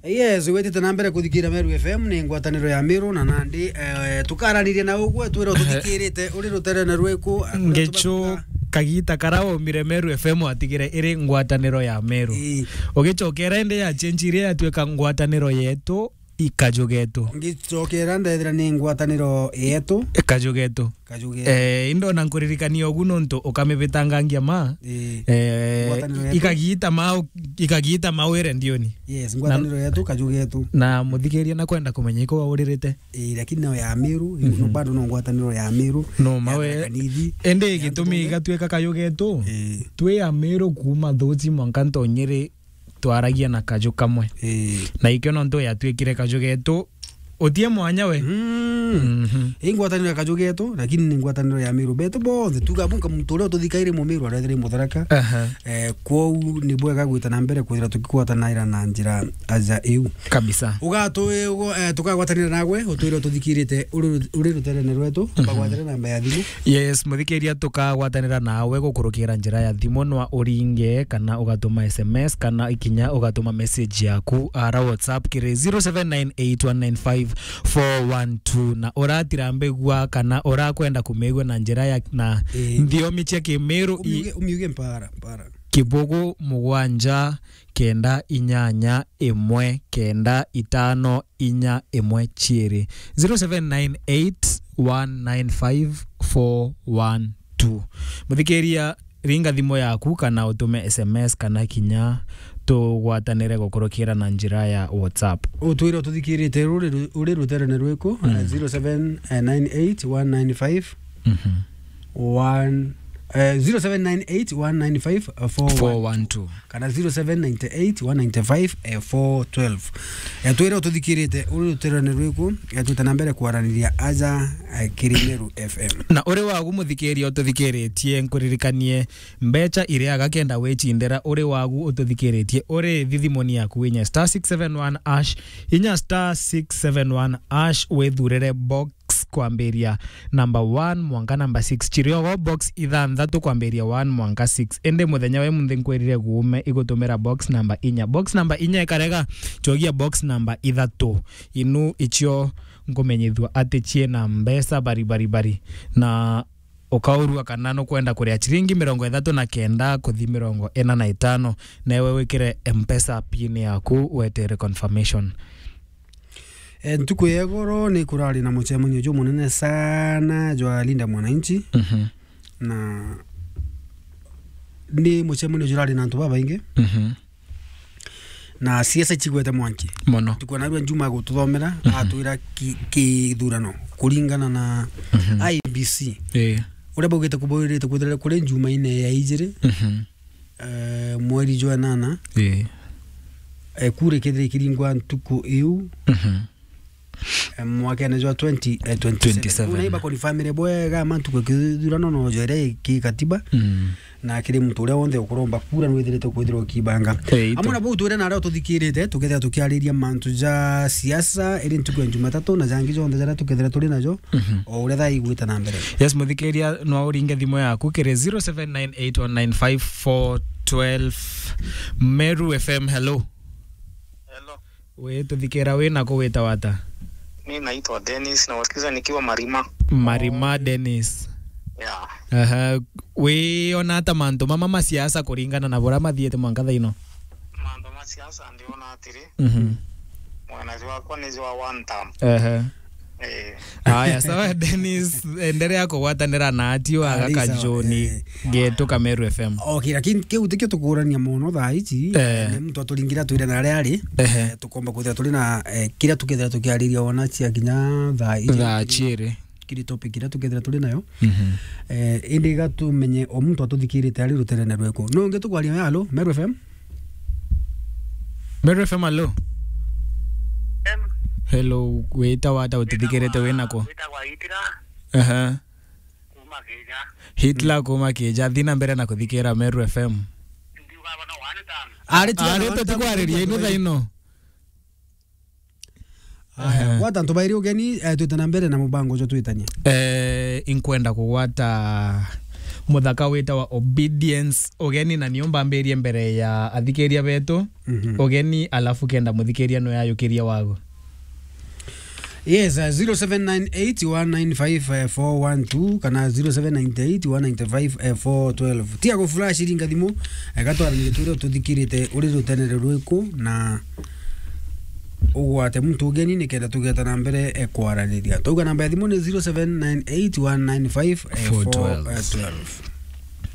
Yes, wetete na mbere kuthikira Meru FM ni ngwataniro ya Meru na Nandi tukaranirie na ugwe twira tuthikirite uri rutere na rweku ngecho kagita karao mire Meru FM atigire iri ngwataniro ya Meru ugicokera ende ya chenjire atweka ngwataniro yetu ikajugetu ngicokera ndethira ni ngwataniro yetu kajugetu indo na nkuririkania oguno nto ukamibitanga ma ikagiita mau ere ndioni yes ngwataniro yetu kajugetu na muthikiria na kwenda kumenya iko waurite lakini no ya Meru no bado no ngwataniro ya Meru no mawe ende gitumi gatweka kajugetu twe ya Meru kuma thothi mwankanto nyiri twaragia na kaju kamwe na ikyo no ndo yatwikire kaju getu otie mwanya we ingwataniro ya kaju getu lakini ni ngwataniro ya Meru betu bonthe tugabunka mutore tuthikaire mu Meru arathire mutharaka kwou ni bwega gwita na mbere kwira tukikwatanaira na njira aja eu kabisa ugato tukagwatanira nagwe utwire tuthikirite uri ruterene rwetu bagwatanira namba ya thimu yes muthikiria tukagwatanira nawe gukurukira njira ya thimu no uringe kana ugatuma SMS kana ikinya ugatuma message yaku ara WhatsApp kire 0798195412 na oratira mbegwa kana orakwenda kumegwa na njira ya na ndiomi cia Kimeru umiuge para kibugu mugwanja kenda inyanya imwe kenda itano inya imwe chiri 0798195412 muthikiria ringa thimo yaku kana utume SMS kana kinya tugwatanire gukurukira na njira ya WhatsApp utwire tuthikirite uri ruterene rweku 0798195195 0798195412 kana 0798195412 twira tuthikirite uri ruterene rweku twitana mbere kwaraniria aja Meru FM na uri wagu muthikiria ututhikiritie nkuririkanie mbecha ire agakenda wechindera uri wagu ututhikiritie uri thithimoni yaku inya *671 # inya *671 # wethurere box kwamberia number 1 mwanga number 6 chirio box ithanthatu kwamberia 1 mwanga 6 ende muthenya we munthe nkwirire guume igutumira box number inya ikarega chogia box number ithatu inu ichio ngomenyithwa ati chie na mbesa bari na ukaurua kana no kwenda kuria chiringi 39 kuthi 45 newe wikire M-Pesa pin yaku wetere confirmation ntuku yegoro ni kurali na muchemunyo jo munene sana jwa linda mwananchi na ni muchemunyo jurali na ntu baba inge na siasa chigwete mwanki mono tukona rwa njuma gututhomera atwira kithurano kuringana na IBC ure bogete kuboirite kuthera kure njuma ine ya ijire mweri jwa nana kure kethire kiringwa ntuku iu mwaka na jwa 2027 unaiba kwa family bwega mantu kwa kithurano no jere ki katiba na kire mtu ure wonde ukuromba kura nwithirite kwithirwo kibanga amuna bo twire na ra tuthikirite tukethera tukiariria mantu ja siasa iri ntuku ya Jumatatu na jangi jonde jara tukethera turi najo o ure tha igwita na mbere yes muthikiria no uringe thimo yaku kire 0798195412 Meru FM hello we tuthikira we na kuwita wata mimi naitwa Dennis na wasikiza nikiwa Marima Dennis we ona ata manto mama siasa kuringana na bora mathiete mwangatha ino manto ma siasa ndiona atiri mwana wako ni wa one term haya sawa Dennis endelea kuwatanira na atio agaka Joni geto Meru FM okay lakini kiu tikio tukurania muno thaa ici ni mtu aturingira twire na ari tukomba kuthira turi na kira tukethira tukiariria ona cia kinya thaa chire kiri topic kira tukethira turi nayo indi gatumenye o muntu atuthikirite ari ruterene rweko no nge tukwaria halo Meru FM halo hello weta wata utithikirite wenako wita kwa Hitler kuma Kenya Hitler kuma Kenya thina mbere na kuthikira Meru FM ndiuga bana one time ari tutikwarĩria ino tha ino wata ntubairi ugeni twitana mbere na mubango jo twitania inkwenda kugwata muthaka wita wa obedience ogeni na niomba mberie mbere ya athikeria betu ogeni alafu kenda muthikeria no yayukiria wago. Yes, 0798195412 kana 0798195412 tia go flash ringa thimu gatwara ni turi tuthikirite uri rutenere rwiku na ugwate muntu ugeni ni kenda tugetana mbere kwaraniria tuga namba ya thimu ni 0798195412.